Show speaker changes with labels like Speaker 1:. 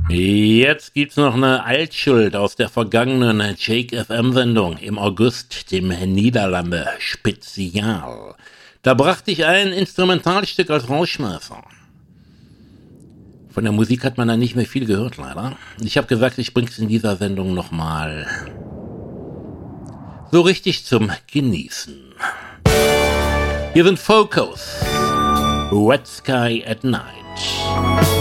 Speaker 1: Jetzt gibt's noch eine Altschuld aus der vergangenen Jake FM-Sendung im August, dem Niederlande-Spezial. Da brachte ich ein Instrumentalstück als Rausschmeißer. Von der Musik hat man da nicht mehr viel gehört, leider. Ich habe gesagt, ich bring's in dieser Sendung nochmal so richtig zum Genießen. Hier sind Focus, Red Sky at Night.